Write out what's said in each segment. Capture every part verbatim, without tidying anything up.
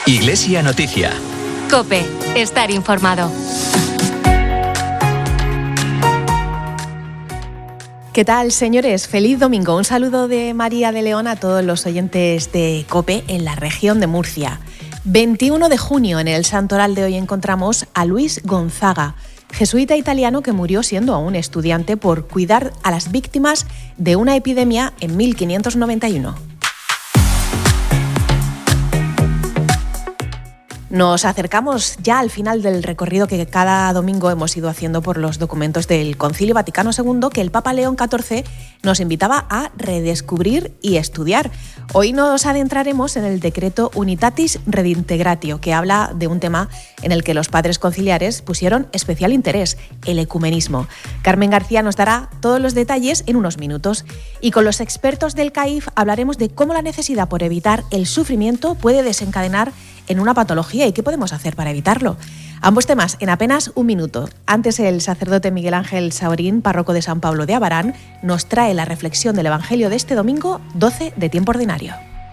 Iglesia Noticia. COPE. Estar informado. ¿Qué tal, señores? Feliz domingo. Un saludo de María de León a todos los oyentes de COPE en la región de Murcia. veintiuno de junio, en el santoral de hoy encontramos a Luis Gonzaga, jesuita italiano que murió siendo aún estudiante por cuidar a las víctimas de una epidemia en mil quinientos noventa y uno. Nos acercamos ya al final del recorrido que cada domingo hemos ido haciendo por los documentos del Concilio Vaticano segundo que el Papa León catorce nos invitaba a redescubrir y estudiar. Hoy nos adentraremos en el decreto Unitatis Redintegratio, que habla de un tema en el que los padres conciliares pusieron especial interés, el ecumenismo. Carmen García nos dará todos los detalles en unos minutos. Y con los expertos del C A I F hablaremos de cómo la necesidad por evitar el sufrimiento puede desencadenar en una patología y qué podemos hacer para evitarlo. Ambos temas en apenas un minuto. Antes, el sacerdote Miguel Ángel Saurín, párroco de San Pablo de Abarán, nos trae la reflexión del Evangelio de este domingo doce de tiempo ordinario.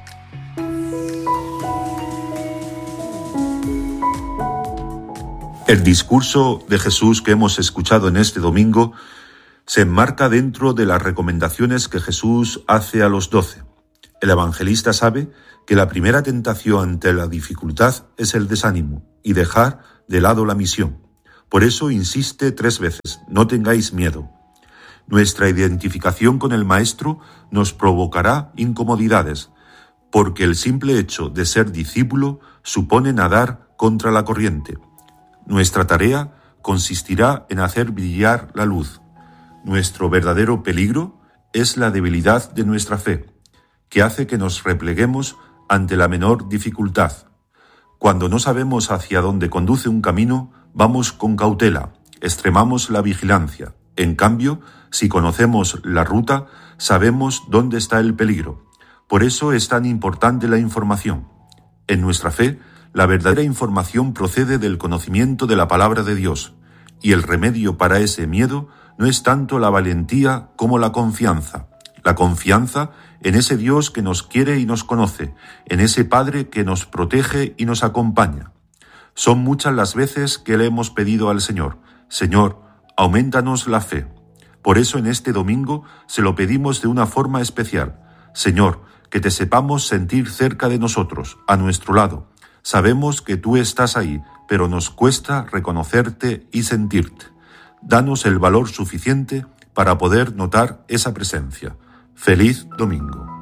El discurso de Jesús que hemos escuchado en este domingo se enmarca dentro de las recomendaciones que Jesús hace a los doce. El evangelista sabe que la primera tentación ante la dificultad es el desánimo y dejar de lado la misión. Por eso insiste tres veces: no tengáis miedo. Nuestra identificación con el Maestro nos provocará incomodidades, porque el simple hecho de ser discípulo supone nadar contra la corriente. Nuestra tarea consistirá en hacer brillar la luz. Nuestro verdadero peligro es la debilidad de nuestra fe, que hace que nos repleguemos ante la menor dificultad. Cuando no sabemos hacia dónde conduce un camino, vamos con cautela, extremamos la vigilancia. En cambio, si conocemos la ruta, sabemos dónde está el peligro. Por eso es tan importante la información. En nuestra fe, la verdadera información procede del conocimiento de la palabra de Dios, y el remedio para ese miedo no es tanto la valentía como la confianza. La confianza en ese Dios que nos quiere y nos conoce, en ese Padre que nos protege y nos acompaña. Son muchas las veces que le hemos pedido al Señor: Señor, aumentanos la fe. Por eso en este domingo se lo pedimos de una forma especial. Señor, que te sepamos sentir cerca de nosotros, a nuestro lado. Sabemos que tú estás ahí, pero nos cuesta reconocerte y sentirte. Danos el valor suficiente para poder notar esa presencia. ¡Feliz domingo!